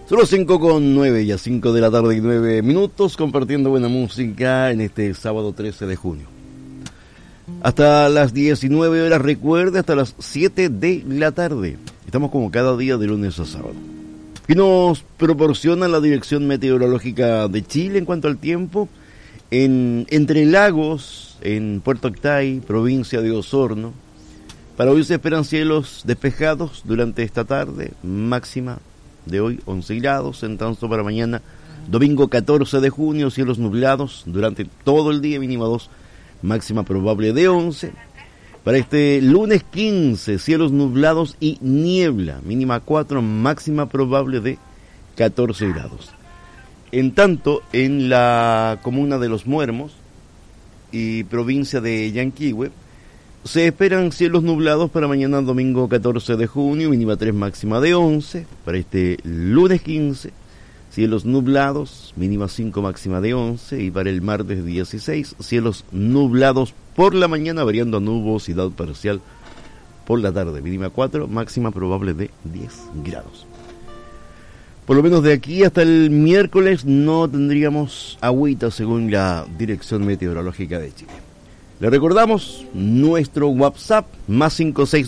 Son las 5:09, ya 5 de la tarde y 9 minutos, compartiendo buena música en este sábado 13 de junio. Hasta las 19 horas, recuerde, hasta las 7 de la tarde. Estamos como cada día de lunes a sábado. Y nos proporciona la Dirección Meteorológica de Chile en cuanto al tiempo. Entre Lagos, en Puerto Octay, provincia de Osorno. Para hoy se esperan cielos despejados durante esta tarde, máxima de hoy 11 grados, en tanto para mañana, domingo 14 de junio, cielos nublados durante todo el día, mínima 2, máxima probable de 11. Para este lunes 15, cielos nublados y niebla, mínima 4, máxima probable de 14 grados. En tanto, en la comuna de Los Muermos y provincia de Yanquihue, se esperan cielos nublados para mañana domingo 14 de junio, mínima 3, máxima de 11. Para este lunes 15, cielos nublados, mínima 5, máxima de 11. Y para el martes 16, cielos nublados por la mañana, variando a nubosidad parcial por la tarde, mínima 4, máxima probable de 10 grados. Por lo menos de aquí hasta el miércoles no tendríamos agüita según la Dirección Meteorológica de Chile. Le recordamos nuestro WhatsApp, más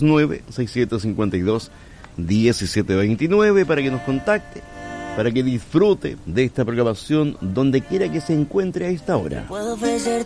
569-6752-1729, para que nos contacte, para que disfrute de esta programación donde quiera que se encuentre a esta hora.